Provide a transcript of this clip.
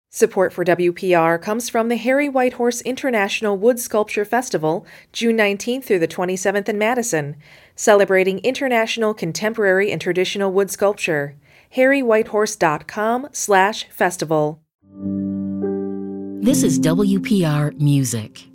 Support for WPR comes from the Harry Whitehorse International Wood Sculpture Festival, June 19th through the 27th in Madison, celebrating international contemporary and traditional wood sculpture. harrywhitehorse.com/festival. This is WPR Music.